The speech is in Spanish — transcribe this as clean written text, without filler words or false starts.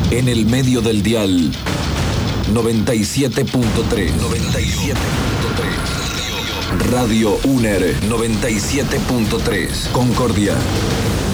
En el medio del dial, 97.3. 97.3. Radio UNER 97.3. Concordia.